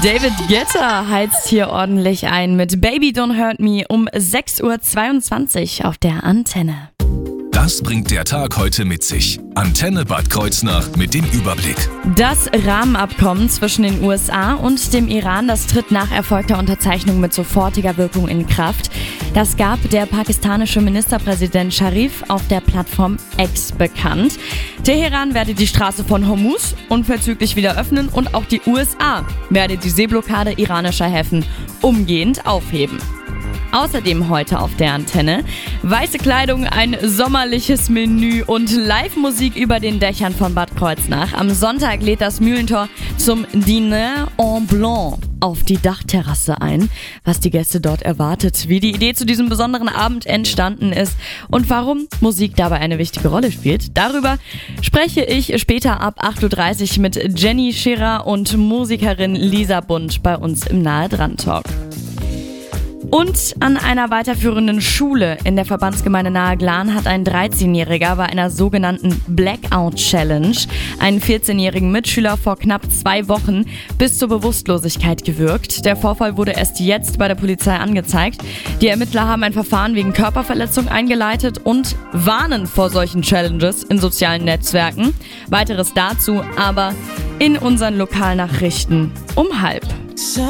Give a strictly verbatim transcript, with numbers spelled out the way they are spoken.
David Guetta heizt hier ordentlich ein mit Baby Don't Hurt Me um sechs Uhr zweiundzwanzig auf der Antenne. Das bringt der Tag heute mit sich. Antenne Bad Kreuznach mit dem Überblick. Das Rahmenabkommen zwischen den U S A und dem Iran, das tritt nach erfolgter Unterzeichnung mit sofortiger Wirkung in Kraft. Das gab der pakistanische Ministerpräsident Sharif auf der Plattform X bekannt. Teheran werde die Straße von Hormuz unverzüglich wieder öffnen und auch die U S A werde die Seeblockade iranischer Häfen umgehend aufheben. Außerdem heute auf der Antenne weiße Kleidung, ein sommerliches Menü und Live-Musik über den Dächern von Bad Kreuznach. Am Sonntag lädt das Mühlentor zum Dîner en Blanc auf die Dachterrasse ein. Was die Gäste dort erwartet, wie die Idee zu diesem besonderen Abend entstanden ist und warum Musik dabei eine wichtige Rolle spielt, darüber spreche ich später ab acht Uhr dreißig mit Jenny Scherer und Musikerin Lisa Bund bei uns im Nahe dran Talk. Und an einer weiterführenden Schule in der Verbandsgemeinde Nahe Glan hat ein dreizehnjähriger bei einer sogenannten Blackout Challenge einen vierzehnjährigen Mitschüler vor knapp zwei Wochen bis zur Bewusstlosigkeit gewürgt. Der Vorfall wurde erst jetzt bei der Polizei angezeigt. Die Ermittler haben ein Verfahren wegen Körperverletzung eingeleitet und warnen vor solchen Challenges in sozialen Netzwerken. Weiteres dazu aber in unseren Lokalnachrichten um halb.